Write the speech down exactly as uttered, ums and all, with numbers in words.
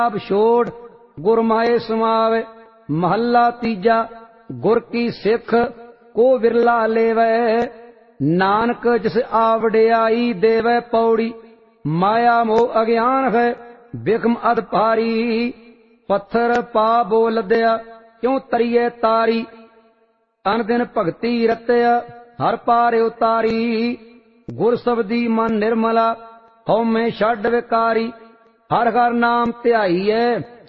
छोड़ गुरमाए समावे। महला तीजा गुर की सिख को विरला लेवै। नानक जिस आवड़ियाई देवै पौड़ी। माया मोह अज्ञान है बिखम अध भारी। पत्थर पा बोल दिया क्यों तरिए तारी। तन दिन भगती रत्या हर पार उतारी। गुर सबदी मन निर्मला हौ में छड़ विकारी। हर हर नाम ध्याईए